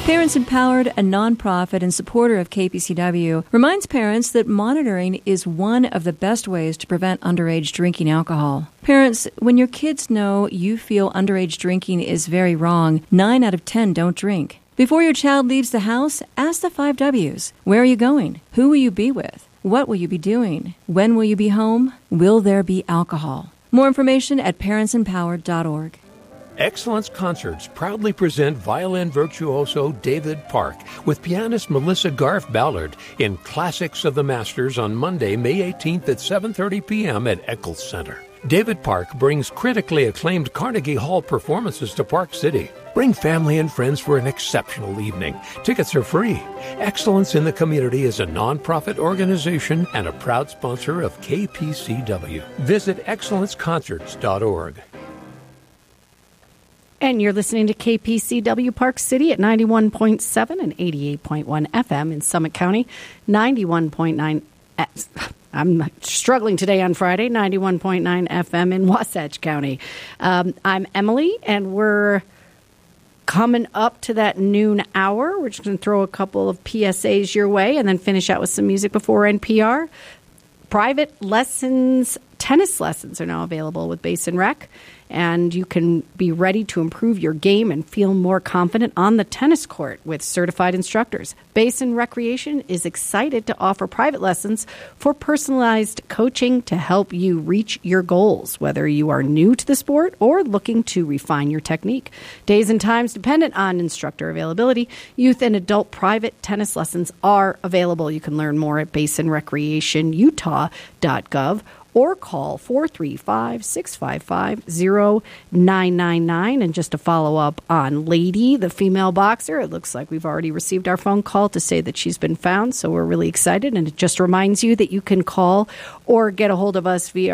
Parents Empowered, a nonprofit and supporter of KPCW, reminds parents that monitoring is one of the best ways to prevent underage drinking alcohol. Parents, when your kids know you feel underage drinking is very wrong, 9 out of 10 don't drink. Before your child leaves the house, ask the 5 W's. Where are you going? Who will you be with? What will you be doing? When will you be home? Will there be alcohol? More information at parentsempowered.org. Excellence Concerts proudly present violin virtuoso David Park with pianist Melissa Garf Ballard in Classics of the Masters on Monday, May 18th at 7:30 p.m. at Eccles Center. David Park brings critically acclaimed Carnegie Hall performances to Park City. Bring family and friends for an exceptional evening. Tickets are free. Excellence in the Community is a nonprofit organization and a proud sponsor of KPCW. Visit excellenceconcerts.org. And you're listening to KPCW Park City at 91.7 and 88.1 FM in Summit County, 91.9. I'm struggling today on Friday, 91.9 FM in Wasatch County. I'm Emily, and we're coming up to that noon hour. We're just going to throw a couple of PSAs your way and then finish out with some music before NPR. Private lessons, tennis lessons are now available with Basin Rec, and you can be ready to improve your game and feel more confident on the tennis court with certified instructors. Basin Recreation is excited to offer private lessons for personalized coaching to help you reach your goals, whether you are new to the sport or looking to refine your technique. Days and times dependent on instructor availability. Youth and adult private tennis lessons are available. You can learn more at basinrecreationutah.gov or call 435-655-0999. And just to follow up on Lady, the female boxer, it looks like we've already received our phone call to say that she's been found, so we're really excited. And it just reminds you that you can call or get a hold of us via